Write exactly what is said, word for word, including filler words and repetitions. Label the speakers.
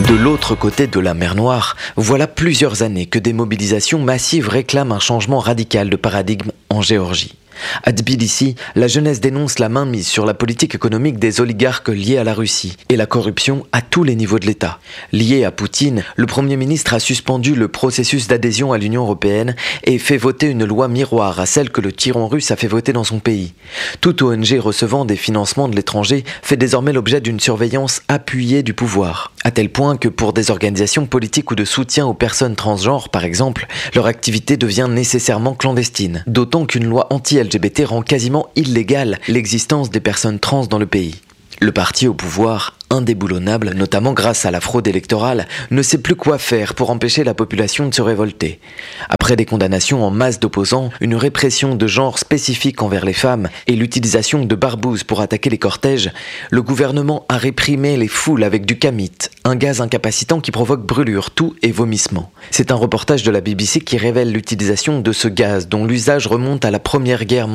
Speaker 1: De l'autre côté de la mer Noire, voilà plusieurs années que des mobilisations massives réclament un changement radical de paradigme en Géorgie. À Tbilissi, la jeunesse dénonce la mainmise sur la politique économique des oligarques liés à la Russie et la corruption à tous les niveaux de l'État. Lié à Poutine, le Premier ministre a suspendu le processus d'adhésion à l'Union européenne et fait voter une loi miroir à celle que le tyran russe a fait voter dans son pays. Toute O N G recevant des financements de l'étranger fait désormais l'objet d'une surveillance appuyée du pouvoir. À tel point que pour des organisations politiques ou de soutien aux personnes transgenres, par exemple, leur activité devient nécessairement clandestine. D'autant qu'une loi anti-L G B T rend quasiment illégale l'existence des personnes trans dans le pays. Le parti au pouvoir, indéboulonnable, notamment grâce à la fraude électorale, ne sait plus quoi faire pour empêcher la population de se révolter. Après des condamnations en masse d'opposants, une répression de genre spécifique envers les femmes et l'utilisation de barbouzes pour attaquer les cortèges, le gouvernement a réprimé les foules avec du camite, un gaz incapacitant qui provoque brûlures, toux et vomissements. C'est un reportage de la B B C qui révèle l'utilisation de ce gaz dont l'usage remonte à la Première Guerre mondiale.